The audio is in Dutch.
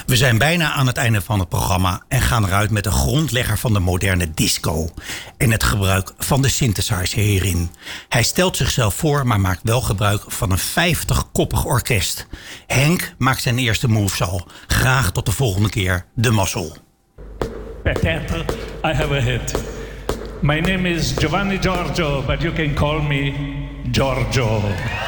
We zijn bijna aan het einde van het programma en gaan eruit met de grondlegger van de moderne disco en het gebruik van de synthesizer hierin. Hij stelt zichzelf voor, maar maakt wel gebruik van een 50-koppig orkest. Henk maakt zijn eerste moves al. Graag tot de volgende keer. De mazzel. Peut-être I have a hit. My name is Giovanni Giorgio, but you can call me Giorgio.